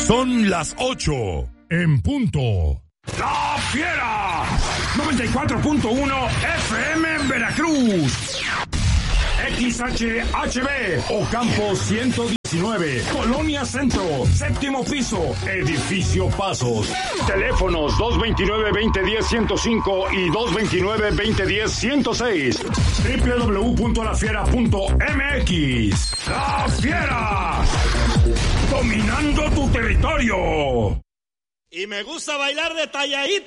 Son las 8 en punto. ¡La Fiera! 94.1 FM en Veracruz. XHHB, Ocampo 119, Colonia Centro, séptimo piso, Edificio Pasos. Teléfonos 229-2010-105 y 229-2010-106. www.lafiera.mx. ¡La Fiera! Dominando tu territorio. Y me gusta bailar de talladito.